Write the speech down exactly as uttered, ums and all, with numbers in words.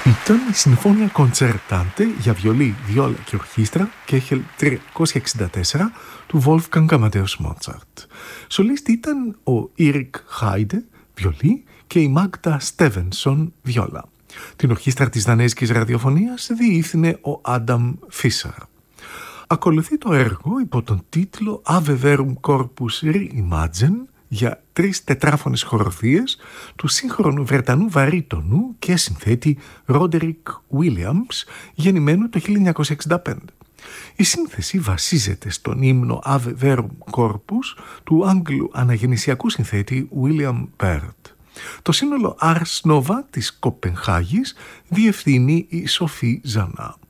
Ήταν η Sinfonia Concertante για βιολί, βιόλα και ορχήστρα Κέχελ τριακόσια εξήντα τέσσερα του Wolfgang Amadeus Mozart. Σολίστη ήταν ο Ήρικ Χάιντε, βιολί, και η Μάγτα Στέβενσον, βιόλα. Την ορχήστρα της Δανέζικης Ραδιοφωνίας διεύθυνε ο Άνταμ Φίσαρ. Ακολουθεί το έργο υπό τον τίτλο Ave Verum Corpus Reimagine για τρεις τετράφωνες χοροδίες του σύγχρονου Βρετανού βαρύτονου και συνθέτη Ρόντερικ Βίλιαμς, γεννημένου το χίλια εννιακόσια εξήντα πέντε. Η σύνθεση βασίζεται στον ύμνο Ave Verum Corpus του Άγγλου αναγεννησιακού συνθέτη William Byrd. Το σύνολο Ars Nova της Κοπενχάγης διευθύνει η Σοφή Ζανά.